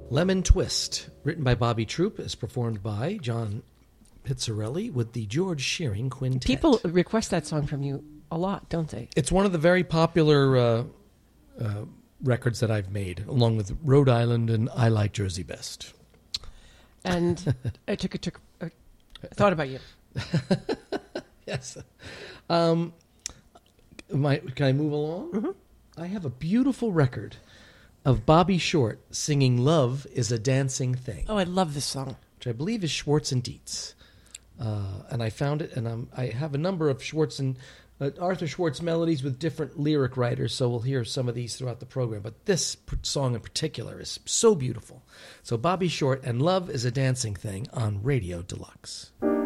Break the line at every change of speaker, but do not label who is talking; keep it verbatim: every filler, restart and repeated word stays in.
Lemon Twist, written by Bobby Troup, is performed by John Pizzarelli with the George Shearing Quintet.
People request that song from you a lot, don't they?
It's one of the very popular uh, uh, records that I've made, along with Rhode Island and I Like Jersey Best.
And I took a took a, I thought about you.
Yes. Um, my, can I move along? Mm-hmm. I have a beautiful record of Bobby Short singing "Love Is a Dancing Thing."
Oh, I love this song.
Which I believe is Schwartz and Dietz. Uh, and I found it, and I'm, I have a number of Schwartz and uh, Arthur Schwartz melodies with different lyric writers, so we'll hear some of these throughout the program. But this p- song in particular is so beautiful. So Bobby Short and "Love Is a Dancing Thing" on Radio Deluxe.